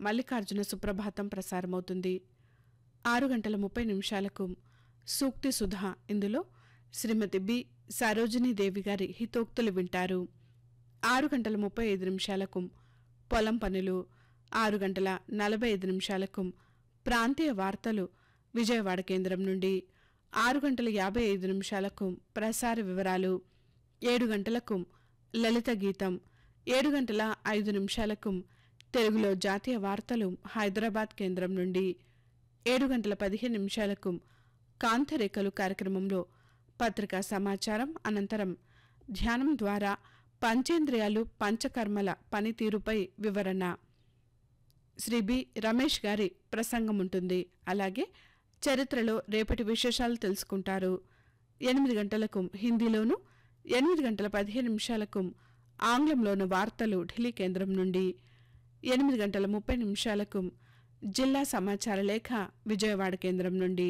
మల్లికార్జున సుప్రభాతం ప్రసారమవుతుంది. 6:30 సూక్తి సుధా. ఇందులో శ్రీమతి బి సరోజినీదేవి గారి హితోక్తులు వింటారు. 6:35 పొలం పనులు. 6:45 ప్రాంతీయ వార్తలు విజయవాడ కేంద్రం నుండి. 6:55 ప్రసార వివరాలు. 7 గంటలకు లలిత గీతం. 7:05 తెలుగులో జాతీయ వార్తలు హైదరాబాద్ కేంద్రం నుండి. 7:15 కాంతరేఖలు కార్యక్రమంలో పత్రికా సమాచారం. అనంతరం ధ్యానం ద్వారా పంచేంద్రియాలు పంచకర్మల పనితీరుపై వివరణ శ్రీ బి రమేష్ గారి ప్రసంగం ఉంటుంది. అలాగే చరిత్రలో రేపటి విశేషాలు తెలుసుకుంటారు. 8 గంటలకు హిందీలోను, 8:15 ఆంగ్లంలోను వార్తలు ఢిల్లీ కేంద్రం నుండి. 8:30 జిల్లా సమాచార లేఖ విజయవాడ కేంద్రం నుండి.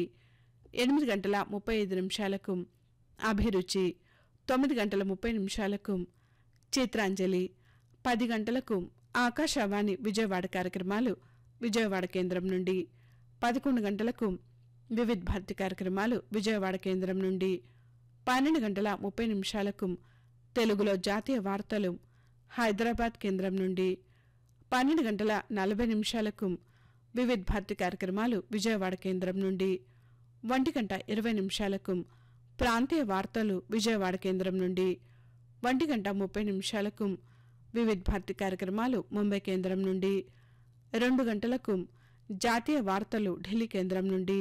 8:35 అభిరుచి. 9:30 చిత్రాంజలి. 10 గంటలకు ఆకాశవాణి విజయవాడ కార్యక్రమాలు విజయవాడ కేంద్రం నుండి. 11 గంటలకు వివిధ్ భారతి కార్యక్రమాలు విజయవాడ కేంద్రం నుండి. 12:30 తెలుగులో జాతీయ వార్తలు హైదరాబాద్ కేంద్రం నుండి. 12:40 వివిధ్ భారతి కార్యక్రమాలు విజయవాడ కేంద్రం నుండి. 1:20 ప్రాంతీయ వార్తలు విజయవాడ కేంద్రం నుండి. 1:30 వివిధ్ భారతి కార్యక్రమాలు ముంబై కేంద్రం నుండి. 2 గంటలకు జాతీయ వార్తలు ఢిల్లీ కేంద్రం నుండి.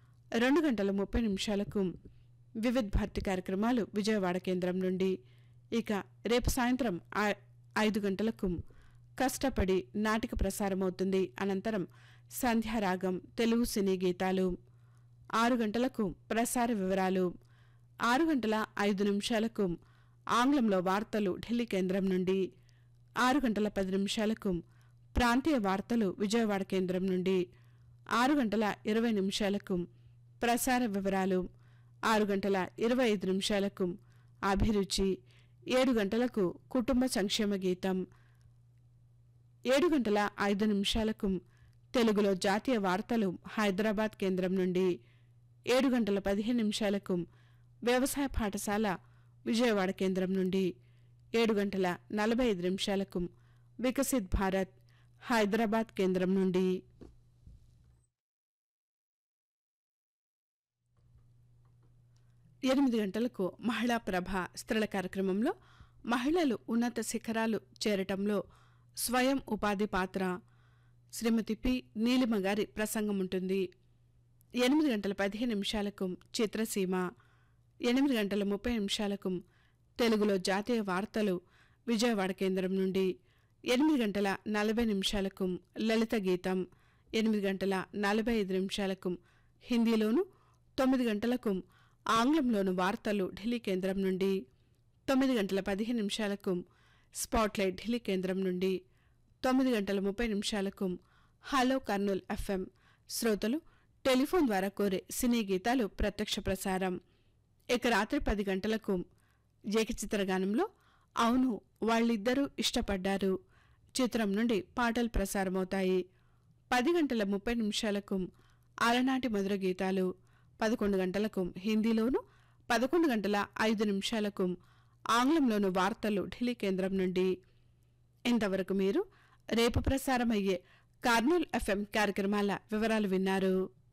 2:30 వివిధ్ భారతి కార్యక్రమాలు విజయవాడ కేంద్రం నుండి. ఇక రేపు సాయంత్రం 5 గంటలకు కష్టపడి నాటిక ప్రసారమవుతుంది. అనంతరం సంధ్యారాగం తెలుగు సినీ గీతాలు. 6 గంటలకు ప్రసార వివరాలు. 6:05 ఆంగ్లంలో వార్తలు ఢిల్లీ కేంద్రం నుండి. 6:10 ప్రాంతీయ వార్తలు విజయవాడ కేంద్రం నుండి. 6:20 ప్రసార వివరాలు. 6:25 అభిరుచి. 7 గంటలకు కుటుంబ సంక్షేమ గీతం. 7:05 తెలుగులో జాతీయ వార్తలు హైదరాబాద్ కేంద్రం నుండి. 7:15 వ్యవసాయ పాఠశాల విజయవాడ కేంద్రం నుండి. 7:45 వికసిత్ భారత్ హైదరాబాద్ కేంద్రం నుండి. ఎనిమిది గంటలకు మహిళా ప్రభ స్త్రీల కార్యక్రమంలో మహిళలు ఉన్నత శిఖరాలు చేరటంలో స్వయం ఉపాధి పాత్ర శ్రీమతి పి నీలిమ గారి ప్రసంగం ఉంటుంది. 8:15 చిత్రసీమ. 8:30 తెలుగులో జాతీయ వార్తలు విజయవాడ కేంద్రం నుండి. 8:40 లలిత గీతం. 8:45 హిందీలోను, 9 గంటలకు ఆంగ్లంలోను వార్తలు ఢిల్లీ కేంద్రం నుండి. 9:15 స్పాట్లైట్ ఢిల్లీ కేంద్రం నుండి. 9:30 హలో కర్నూల్ ఎఫ్ఎం శ్రోతలు టెలిఫోన్ ద్వారా కోరే సినీ గీతాలు ప్రత్యక్ష ప్రసారం. ఇక రాత్రి 10 గంటలకు ఏకచిత్రగానంలో అవును వాళ్ళిద్దరూ ఇష్టపడ్డారు చిత్రం నుండి పాటలు ప్రసారమవుతాయి. 10:30 అలనాటి మధుర గీతాలు. 11 గంటలకు హిందీలోను, 11:05 ఆంగ్లంలోను వార్తలు ఢిల్లీ కేంద్రం నుండి. ఇంతవరకు మీరు రేపు ప్రసారమయ్యే కర్నూల్ ఎఫ్ఎం కార్యక్రమాల వివరాలు విన్నారు.